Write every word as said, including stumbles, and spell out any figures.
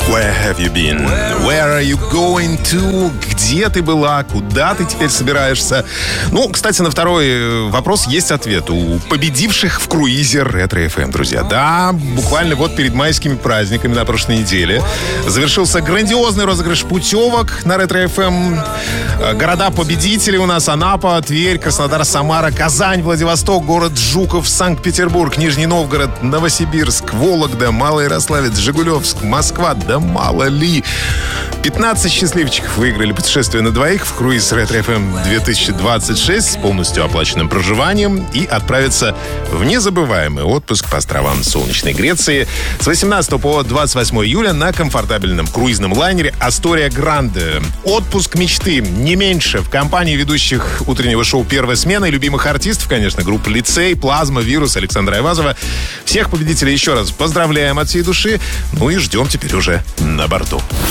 Where have you been? Where are you going to? Где ты была? Куда ты теперь собираешься? Ну, кстати, на второй вопрос есть ответ у победивших в круизе Ретро эф эм, друзья. Да, буквально вот перед майскими праздниками на прошлой неделе завершился грандиозный розыгрыш путевок на Ретро эф эм. Города-победители у нас: Анапа, Тверь, Краснодар, Самара, Казань, Владивосток, город Жуков, Санкт-Петербург, Нижний Новгород, Новосибирск, Вологда, Малоярославец, Жигулевск, Москва. Да мало ли. пятнадцать счастливчиков выиграли путешествие на двоих в круиз Ретро эф эм две тысячи двадцать шесть с полностью оплаченным проживанием и отправятся в незабываемый отпуск по островам солнечной Греции с восемнадцатого по двадцать восьмое июля на комфортабельном круизном лайнере Астория Гранде. Отпуск мечты, не меньше, в компании ведущих утреннего шоу «Первая смена» и любимых артистов, конечно, группы «Лицей», «Плазма», «Вирус», Александра Айвазова. Всех победителей еще раз поздравляем от всей души. Ну и ждем теперь уже на борту.